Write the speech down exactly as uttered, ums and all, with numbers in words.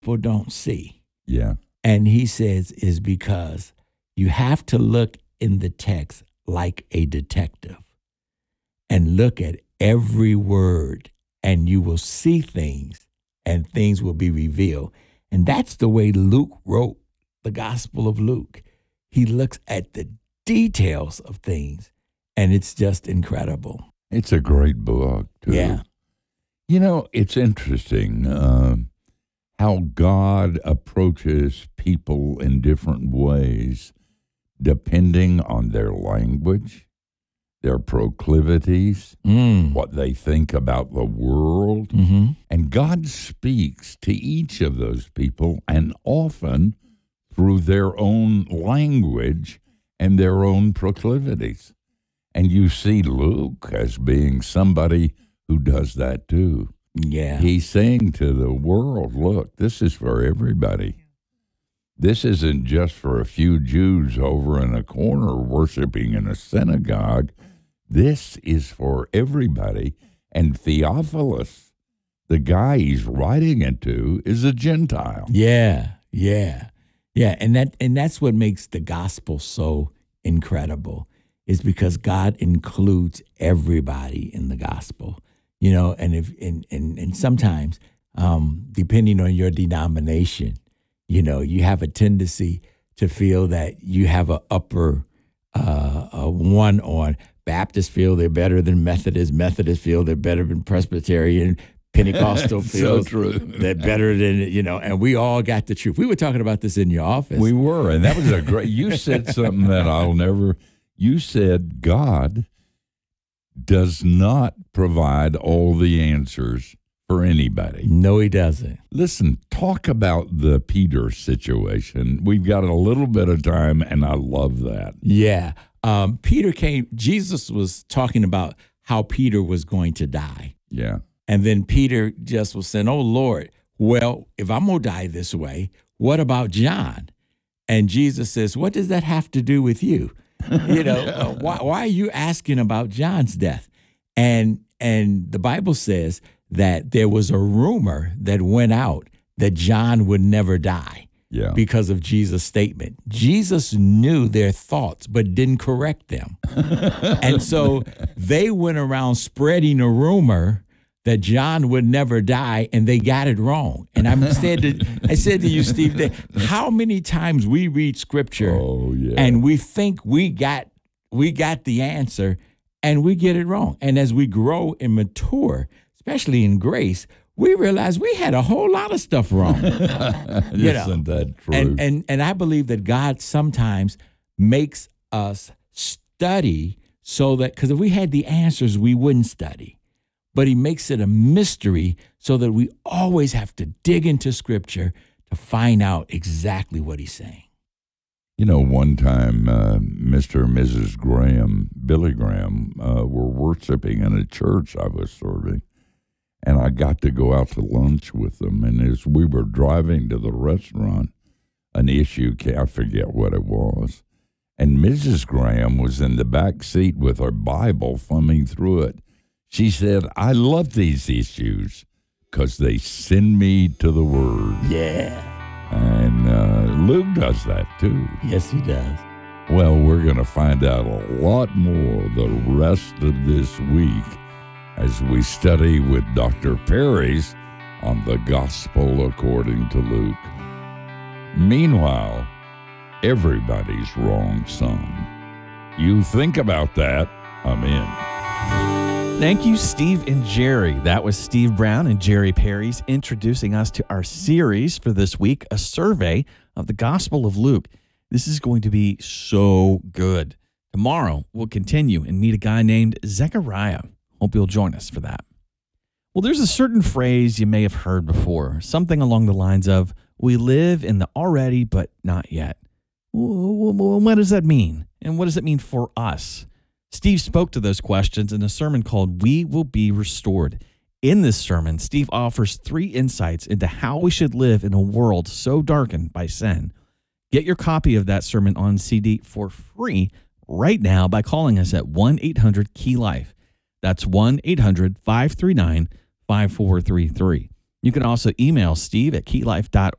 people don't see. Yeah. And he says is because you have to look in the text like a detective and look at every word, and you will see things and things will be revealed. And that's the way Luke wrote the Gospel of Luke. He looks at the details of things, and it's just incredible. It's a great book, too. Yeah. You know, it's interesting uh, how God approaches people in different ways depending on their language, their proclivities, Mm. what they think about the world. Mm-hmm. And God speaks to each of those people, and often through their own language and their own proclivities. And you see Luke as being somebody who does that too. Yeah. He's saying to the world, look, this is for everybody. This isn't just for a few Jews over in a corner worshiping in a synagogue. This is for everybody. And Theophilus, the guy he's writing it to, is a Gentile. Yeah, yeah, yeah. And that and that's what makes the gospel so incredible, is because God includes everybody in the gospel. You know, and if and and, and sometimes, um, depending on your denomination, you know, you have a tendency to feel that you have a upper uh, a one on. Baptists feel they're better than Methodists. Methodists feel they're better than Presbyterian. Pentecostal feels so they're better than, you know, and we all got the truth. We were talking about this in your office. We were, and that was a great, you said something that I'll never, you said God does not provide all the answers for anybody. No, he doesn't. Listen, talk about the Peter situation. We've got a little bit of time, and I love that. Yeah. Um, Peter came, Jesus was talking about how Peter was going to die. Yeah. And then Peter just was saying, oh, Lord, well, if I'm going to die this way, what about John? And Jesus says, what does that have to do with you? You know, uh, why, why are you asking about John's death? And and the Bible says that there was a rumor that went out that John would never die. Yeah. Because of Jesus' statement. Jesus knew their thoughts, but didn't correct them. And so they went around spreading a rumor that John would never die, and they got it wrong. And I said to, I said to you, Steve, that how many times we read Scripture oh, yeah. and we think we got we got the answer, and we get it wrong. And as we grow and mature, especially in grace, we realized we had a whole lot of stuff wrong. You Isn't know? that true? And, and and I believe that God sometimes makes us study so that, because if we had the answers, we wouldn't study. But he makes it a mystery so that we always have to dig into Scripture to find out exactly what he's saying. You know, one time, uh, Mister and Missus Graham, Billy Graham, uh, were worshiping in a church I was serving. And I got to go out to lunch with them. And as we were driving to the restaurant, an issue came, I forget what it was. And Missus Graham was in the back seat with her Bible, thumbing through it. She said, I love these issues because they send me to the Word. Yeah. And uh, Luke does that too. Yes, he does. Well, we're going to find out a lot more the rest of this week as we study with Doctor Perry's on the Gospel according to Luke. Meanwhile, everybody's wrong some. You think about that, I'm in. Thank you, Steve and Jerry. That was Steve Brown and Jerry Perry's introducing us to our series for this week, a survey of the Gospel of Luke. This is going to be so good. Tomorrow, we'll continue and meet a guy named Zechariah. Hope you'll join us for that. Well, there's a certain phrase you may have heard before, something along the lines of, we live in the already but not yet. What does that mean? And what does it mean for us? Steve spoke to those questions in a sermon called We Will Be Restored. In this sermon, Steve offers three insights into how we should live in a world so darkened by sin. Get your copy of that sermon on C D for free right now by calling us at one eight hundred key life. That's one eight hundred five three nine five four three three. You can also email Steve at key life dot